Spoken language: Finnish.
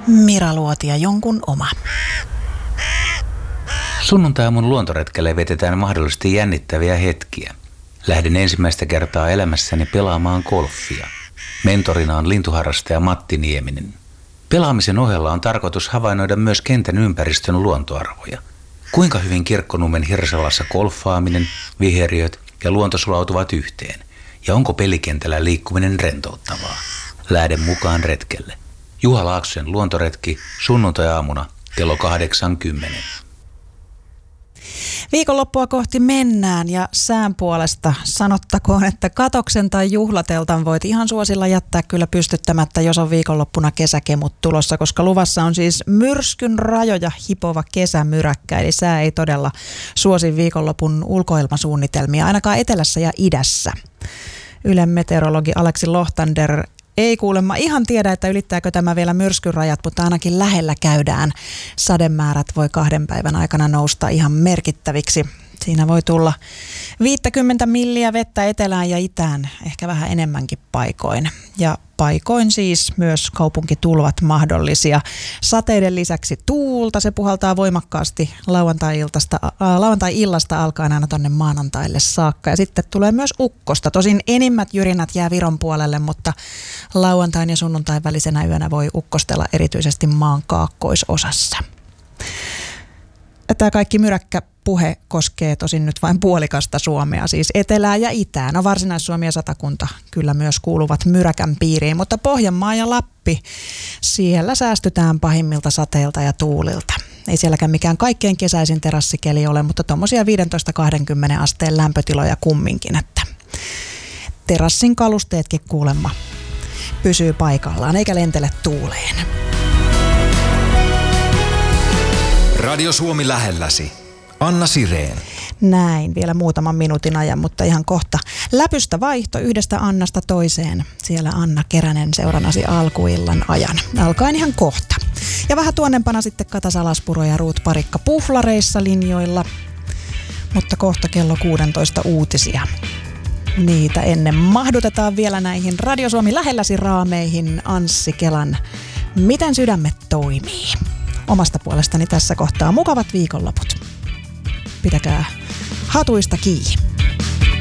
Mira Luotia, jonkun oma. Sunnuntai-aamun luontoretkelle vetetään mahdollisesti jännittäviä hetkiä. Lähden ensimmäistä kertaa elämässäni pelaamaan golfia. Mentorina on lintuharrastaja Matti Nieminen. Pelaamisen ohella on tarkoitus havainnoida myös kentän ympäristön luontoarvoja. Kuinka hyvin Kirkkonummen Hirsalassa golfaaminen, viheriöt ja luonto sulautuvat yhteen? Ja onko pelikentällä liikkuminen rentouttavaa? Lähden mukaan retkelle. Juha Laaksosen luontoretki sunnuntai-aamuna kello 8:10. Viikonloppua kohti mennään ja sään puolesta sanottakoon, että katoksen tai juhlateltan voit ihan suosilla jättää kyllä pystyttämättä, jos on viikonloppuna kesäkemut tulossa, koska luvassa on siis myrskyn rajoja hipova kesämyräkkä, eli sää ei todella suosi viikonlopun ulkoilmasuunnitelmia, ainakaan etelässä ja idässä. Ylen meteorologi Aleksi Lohtander ei kuulemma ihan tiedä, että ylittääkö tämä vielä myrskyn rajat, mutta ainakin lähellä käydään. Sademäärät voi 2 päivän aikana nousta ihan merkittäviksi. Siinä voi tulla 50 milliä vettä etelään ja itään, ehkä vähän enemmänkin paikoin. Ja paikoin siis myös kaupunkitulvat mahdollisia. Sateiden lisäksi tuulta, se puhaltaa voimakkaasti lauantai-illasta alkaen aina tonne maanantaille saakka. Ja sitten tulee myös ukkosta. Tosin enimmät jyrinät jää Viron puolelle, mutta lauantain ja sunnuntain välisenä yönä voi ukkostella erityisesti maan kaakkoisosassa. Tämä kaikki myräkkäpuhe koskee tosin nyt vain puolikasta Suomea, siis etelää ja itää. No Varsinais-Suomi ja Satakunta kyllä myös kuuluvat myräkän piiriin, mutta Pohjanmaa ja Lappi, siellä säästytään pahimmilta sateilta ja tuulilta. Ei sielläkään mikään kaikkein kesäisin terassikeli ole, mutta tuommoisia 15-20 asteen lämpötiloja kumminkin, että terassin kalusteetkin kuulemma pysyy paikallaan eikä lentele tuuleen. Radio Suomi lähelläsi. Anna Sireen. Näin, vielä muutaman minuutin ajan, mutta ihan kohta. Läpystä vaihto yhdestä Annasta toiseen. Siellä Anna Keränen seuranasi alkuillan ajan. Alkaen ihan kohta. Ja vähän tuonnempana sitten Kata Salaspuro ja Ruut Parikka Puhlareissa linjoilla. Mutta kohta kello 16 uutisia. Niitä ennen mahdutetaan vielä näihin Radio Suomi lähelläsi raameihin Anssi Kelan Miten sydämet toimii. Omasta puolestani tässä kohtaa mukavat viikonloput. Pitäkää hatuista kiinni.